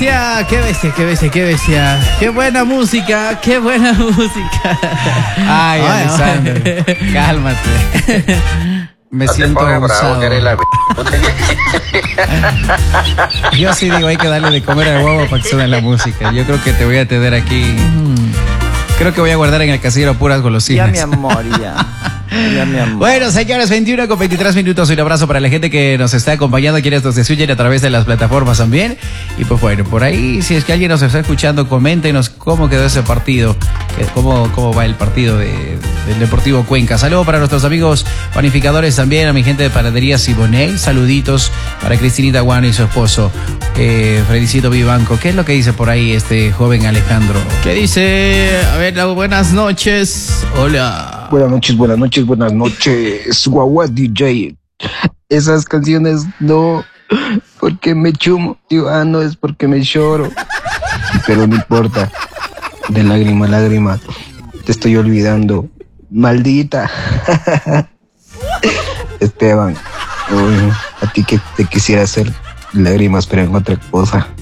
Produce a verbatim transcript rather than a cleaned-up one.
bestia, qué bestia, qué bestia, qué bestia. Qué buena música, qué buena música. Ay, Ay, Alexander, ay. cálmate. Me No te siento pongas bravo, abusado. que eres la... Yo sí digo, hay que darle de comer al huevo para que suene la música. Yo creo que te voy a tener aquí. Creo que voy a guardar en el casillero puras Ya, golosinas. mi amor, ya. Ya, mi amor. Bueno, señores, veintiuno con veintitrés minutos. Un abrazo para la gente que nos está acompañando, quienes nos escuchen a través de las plataformas también. Y pues bueno, por ahí, si es que alguien nos está escuchando, coméntenos cómo quedó ese partido, que- cómo, cómo va el partido de, del Deportivo Cuenca. Saludos para nuestros amigos panificadores también, a mi gente de Panadería Siboney. Saluditos para Cristinita Guano y su esposo, eh, Fredicito Vivanco. ¿Qué es lo que dice por ahí este joven Alejandro? ¿Qué dice? A ver, buenas noches. Hola. Buenas noches, buenas noches, buenas noches. Guagua D J. Esas canciones no, porque me chumo. Digo, ah, no, es porque me lloro. Pero no importa. De lágrima a lágrima. Te estoy olvidando. Maldita. Esteban. Uy, a ti que te quisiera hacer lágrimas, pero en otra cosa.